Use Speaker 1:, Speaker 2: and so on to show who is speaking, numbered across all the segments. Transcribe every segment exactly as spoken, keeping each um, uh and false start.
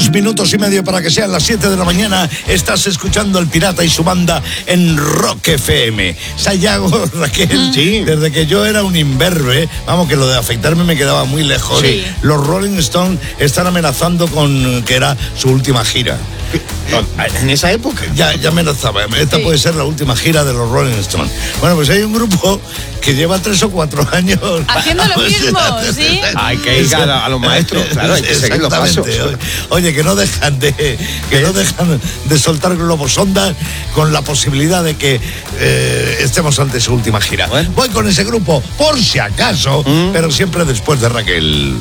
Speaker 1: Dos minutos y medio para que sean las siete de la mañana. Estás escuchando El Pirata y su banda en Rock F M. Sayago, Raquel,
Speaker 2: sí.
Speaker 1: Desde que yo era un imberbe, vamos, que lo de afeitarme me quedaba muy lejos.
Speaker 2: Sí.
Speaker 1: Los Rolling Stones están amenazando con que era su última gira.
Speaker 2: En esa época.
Speaker 1: Ya, ya amenazaba. Esta
Speaker 3: Sí.
Speaker 1: puede ser la última gira de los Rolling Stones. Bueno, pues hay un grupo que lleva tres o cuatro años
Speaker 3: haciendo lo mismo, ¿sí?
Speaker 2: Hay que ir a, a los maestros, claro, hay que seguir los pasos.
Speaker 1: Oye, oye, que no dejan de que no dejan de soltar globos sondas con la posibilidad de que eh, estemos ante su última gira.
Speaker 2: Bueno.
Speaker 1: Voy con ese grupo por si acaso,
Speaker 2: Mm.
Speaker 1: pero siempre después de Raquel.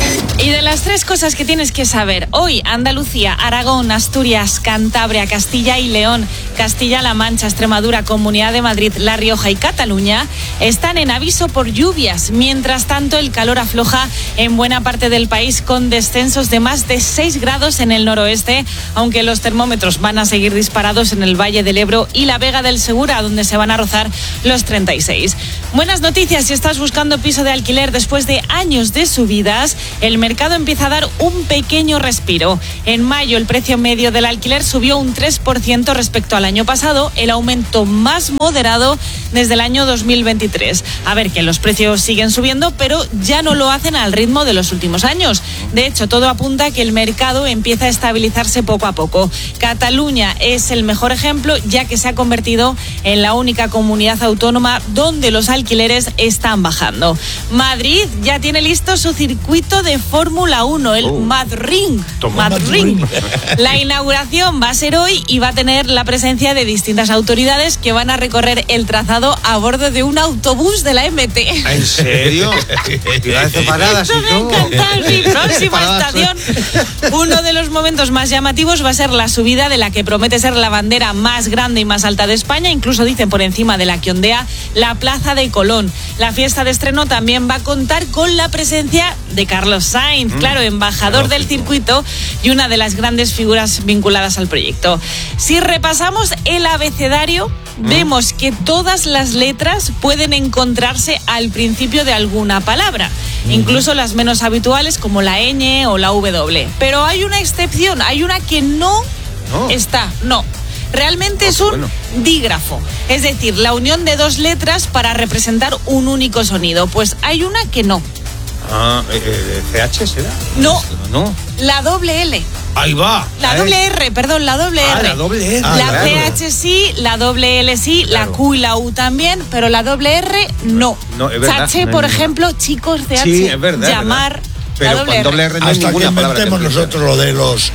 Speaker 3: Y de las tres cosas que tienes que saber hoy, Andalucía, Aragón, Asturias, Cantabria, Castilla y León, Castilla-La Mancha, Extremadura, Comunidad de Madrid, La Rioja y Cataluña están en aviso por lluvias. Mientras tanto, el calor afloja en buena parte del país con descensos de más de seis grados en el noroeste, aunque los termómetros van a seguir disparados en el Valle del Ebro y la Vega del Segura, donde se van a rozar los treinta y seis. Buenas noticias si estás buscando piso de alquiler después de años de subidas. El mercado empieza a dar un pequeño respiro. En mayo el precio medio del alquiler subió un tres por ciento respecto al año pasado, el aumento más moderado desde el año dos mil veintitrés. A ver, que los precios siguen subiendo, pero ya no lo hacen al ritmo de los últimos años. De hecho, todo apunta a que el mercado empieza a estabilizarse poco a poco. Cataluña es el mejor ejemplo, ya que se ha convertido en la única comunidad autónoma donde los alquileres están bajando. Madrid ya tiene listo su circuito de Fórmula uno, el
Speaker 2: Oh.
Speaker 3: Madrid.
Speaker 2: Toma.
Speaker 3: Madrid. La inauguración va a ser hoy y va a tener la presencia de distintas autoridades que van a recorrer el trazado a bordo de un autobús de la M T.
Speaker 2: ¿En serio? Ciudades separadas
Speaker 3: Eso
Speaker 2: y
Speaker 3: me ha
Speaker 2: todo.
Speaker 3: encantado, mi próxima
Speaker 2: Paradas.
Speaker 3: estación. Uno de los momentos más llamativos va a ser la subida de la que promete ser la bandera más grande y más alta de España, incluso dicen por encima de la que ondea la Plaza de Colón. La fiesta de estreno también va a contar con la presencia de Carlos Sainz, mm, claro, embajador lógico. del circuito y una de las grandes figuras vinculadas al proyecto. Si repasamos el abecedario, mm. vemos que todas las letras pueden encontrarse al principio de alguna palabra, mm. incluso las menos habituales como la ñ o la W. Pero hay una excepción, hay una que no, no. está, no. Realmente oh, es un bueno. dígrafo, es decir, la unión de dos letras para representar un único sonido. Pues hay una que no.
Speaker 2: Ah, eh, ¿C H será?
Speaker 3: No,
Speaker 2: no.
Speaker 3: La doble L.
Speaker 2: Ahí va.
Speaker 3: La
Speaker 2: ¿eh?
Speaker 3: doble R, perdón, la doble
Speaker 2: ah,
Speaker 3: R.
Speaker 2: La doble R.
Speaker 3: La
Speaker 2: Ah, claro.
Speaker 3: C H sí, la doble L sí,
Speaker 2: claro.
Speaker 3: la Q y la U también, pero la doble R no.
Speaker 2: No, es verdad.
Speaker 3: Chache,
Speaker 2: no
Speaker 3: por
Speaker 2: hay
Speaker 3: ejemplo, chicos, C H,
Speaker 2: sí, es verdad,
Speaker 3: llamar.
Speaker 2: Es verdad. Pero
Speaker 3: la doble
Speaker 2: con doble R no hay
Speaker 1: hasta
Speaker 2: ninguna
Speaker 1: que
Speaker 2: palabra.
Speaker 1: inventemos
Speaker 2: que
Speaker 1: nosotros lo de los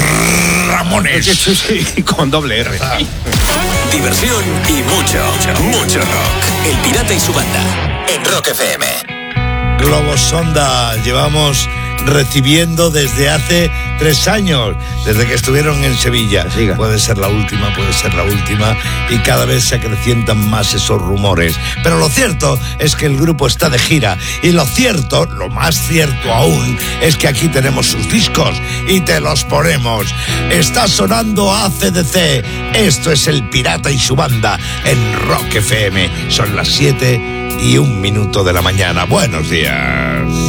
Speaker 1: Ramones.
Speaker 2: Sí, con doble R.
Speaker 1: Ah.
Speaker 4: Diversión y mucho, mucho rock. El Pirata y su banda en Rock F M.
Speaker 1: Globos sonda llevamos recibiendo desde hace tres años, desde que estuvieron en Sevilla.
Speaker 2: Siga.
Speaker 1: Puede ser la última, puede ser la última, y cada vez se acrecientan más esos rumores. Pero lo cierto es que el grupo está de gira, y lo cierto, lo más cierto aún, es que aquí tenemos sus discos y te los ponemos. Está sonando A C D C. Esto es El Pirata y su banda en Rock F M. Son las siete y un minuto de la mañana. Buenos días.